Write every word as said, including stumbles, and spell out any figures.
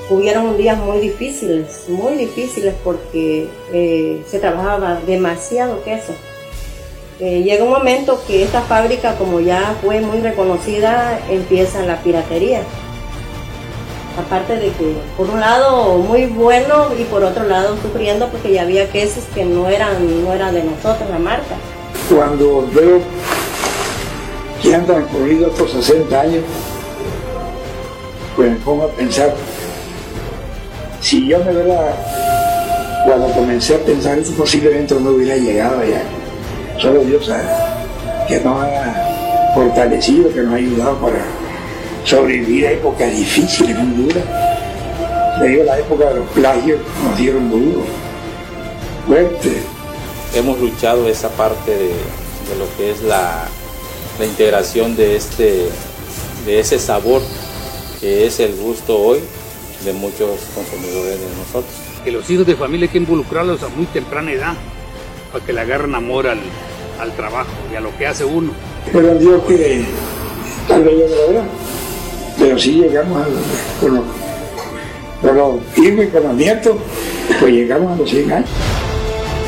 hubieron días muy difíciles, muy difíciles porque eh, se trabajaba demasiado queso. Eh, llega un momento que esta fábrica, como ya fue muy reconocida, empieza la piratería. Aparte de que, por un lado, muy bueno y por otro lado, sufriendo porque ya había quesos que no eran, no eran de nosotros, la marca. Cuando veo que han transcurrido estos sesenta años, pues me pongo a pensar, si yo me hubiera, cuando comencé a pensar eso, posiblemente no hubiera llegado allá. Solo Dios sabe que nos ha fortalecido, que nos ha ayudado para sobrevivir a épocas difíciles, muy duras. Le digo, la época de los plagios nos dieron duro, fuerte. Hemos luchado esa parte de, de lo que es la, la integración de, este, de ese sabor que es el gusto hoy de muchos consumidores de nosotros. Que los hijos de familia hay que involucrarlos a muy temprana edad para que le agarren amor al, al trabajo y a lo que hace uno. Pero Dios que tal vez yo no lo vea, pero sí llegamos a los, con los, con los hijos y con los nietos, pues llegamos a los cien años.